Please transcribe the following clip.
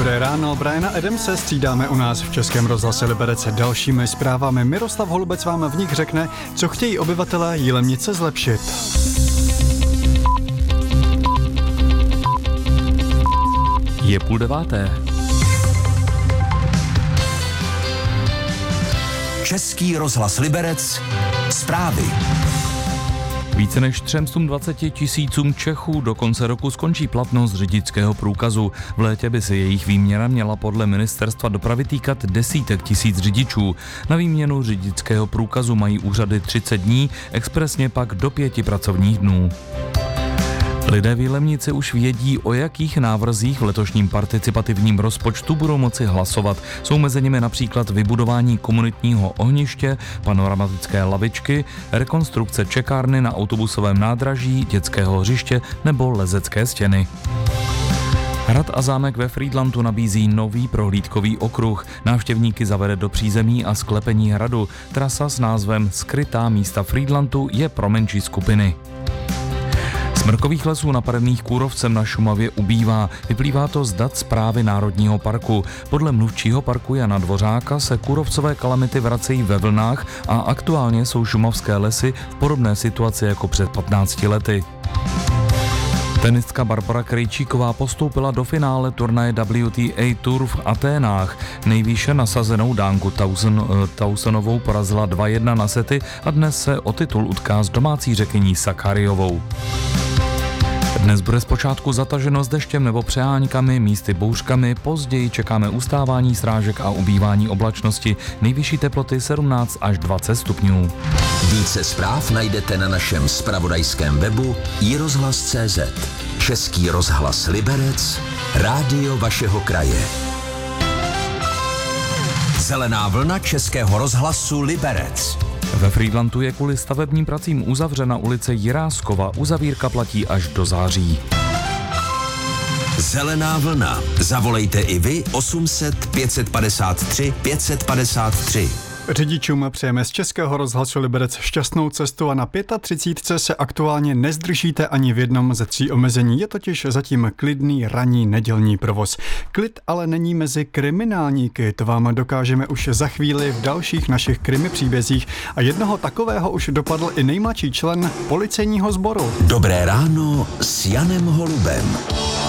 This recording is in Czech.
Dobré ráno, Briana Adamse střídáme u nás v Českém rozhlase Liberec dalšími zprávami. Miroslav Holubec vám v nich řekne, co chtějí obyvatelé Jilemnice zlepšit. Je 8:30. Český rozhlas Liberec, zprávy. Více než 320 000 Čechů do konce roku skončí platnost řidičského průkazu. V létě by se jejich výměna měla podle ministerstva dopravy týkat desítek tisíc řidičů. Na výměnu řidičského průkazu mají úřady 30 dní, expresně pak do 5 pracovních dnů. Lidé v Jilemnici už vědí, o jakých návrzích v letošním participativním rozpočtu budou moci hlasovat. Jsou mezi nimi například vybudování komunitního ohniště, panoramatické lavičky, rekonstrukce čekárny na autobusovém nádraží, dětského hřiště nebo lezecké stěny. Hrad a zámek ve Frýdlantu nabízí nový prohlídkový okruh. Návštěvníky zavede do přízemí a sklepení hradu. Trasa s názvem Skrytá místa Frýdlantu je pro menší skupiny. Smrkových lesů napadených kůrovcem na Šumavě ubývá. Vyplývá to z dat Správy Národního parku. Podle mluvčího parku Jana Dvořáka se kůrovcové kalamity vracejí ve vlnách a aktuálně jsou šumavské lesy v podobné situaci jako před 15 lety. Tenistka Barbora Krejčíková postoupila do finále turnaje WTA Tour v Aténách. Nejvýše nasazenou Dánku Tausonovou porazila 2-1 na sety a dnes se o titul utká s domácí Řekyní Sakáriovou. Dnes bude zpočátku zataženo s deštěm nebo přeháňkami, místy bouřkami, později čekáme ustávání srážek a ubývání oblačnosti, nejvyšší teploty 17 až 20 stupňů. Více zpráv najdete na našem zpravodajském webu iRozhlas.cz. Český rozhlas Liberec, rádio vašeho kraje. Zelená vlna Českého rozhlasu Liberec. Ve Frýdlantu je kvůli stavebním pracím uzavřena ulice Jiráskova. Uzavírka platí až do září. Zelená vlna. Zavolejte i vy 800 553 553. Řidičům přejeme z Českého rozhlasu Liberec šťastnou cestu a na 35 se aktuálně nezdržíte ani v jednom ze 3 omezení. Je totiž zatím klidný ranní nedělní provoz. Klid ale není mezi kriminálníky, to vám dokážeme už za chvíli v dalších našich krimi příbězích a jednoho takového už dopadl i nejmladší člen policejního sboru. Dobré ráno s Janem Holubem.